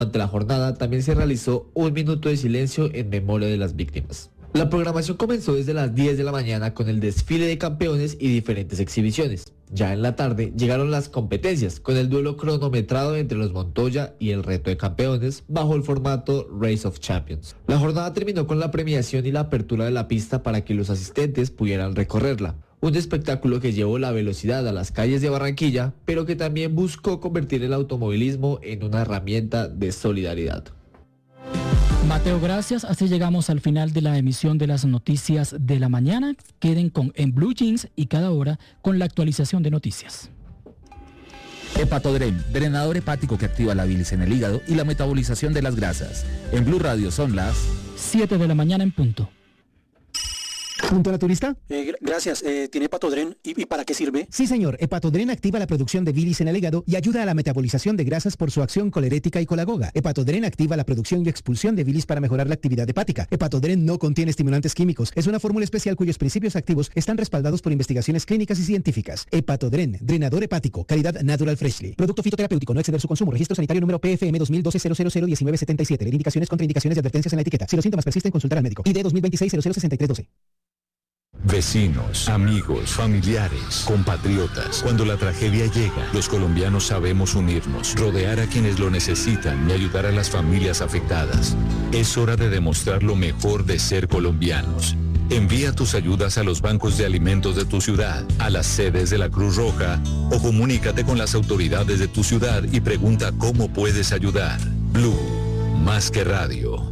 Durante la jornada también se realizó un minuto de silencio en memoria de las víctimas. La programación comenzó desde las 10 de la mañana con el desfile de campeones y diferentes exhibiciones. Ya en la tarde llegaron las competencias, con el duelo cronometrado entre los Montoya y el reto de campeones, bajo el formato Race of Champions. La jornada terminó con la premiación y la apertura de la pista para que los asistentes pudieran recorrerla. Un espectáculo que llevó la velocidad a las calles de Barranquilla, pero que también buscó convertir el automovilismo en una herramienta de solidaridad. Mateo, gracias. Así llegamos al final de la emisión de las noticias de la mañana. Queden en Blue Jeans y cada hora con la actualización de noticias. Hepatodren, drenador hepático que activa la bilis en el hígado y la metabolización de las grasas. En Blue Radio son las 7 de la mañana en punto. ¿Punto naturista? Gracias. ¿Tiene Hepatodren? ¿Y para qué sirve? Sí, señor. Hepatodren activa la producción de bilis en el hígado y ayuda a la metabolización de grasas por su acción colerética y colagoga. Hepatodren activa la producción y expulsión de bilis para mejorar la actividad hepática. Hepatodren no contiene estimulantes químicos. Es una fórmula especial cuyos principios activos están respaldados por investigaciones clínicas y científicas. Hepatodren, drenador hepático, calidad Natural Freshly. Producto fitoterapéutico, no exceder su consumo. Registro sanitario número PFM 2012-0001977. Indicaciones, contraindicaciones y advertencias en la etiqueta. Si los síntomas persisten, consultar al médico. ID 2026-006312. Vecinos, amigos, familiares, compatriotas. Cuando la tragedia llega, los colombianos sabemos unirnos, rodear a quienes lo necesitan y ayudar a las familias afectadas. Es hora de demostrar lo mejor de ser colombianos. Envía tus ayudas a los bancos de alimentos de tu ciudad, a las sedes de la Cruz Roja o comunícate con las autoridades de tu ciudad y pregunta cómo puedes ayudar. Blue, más que radio.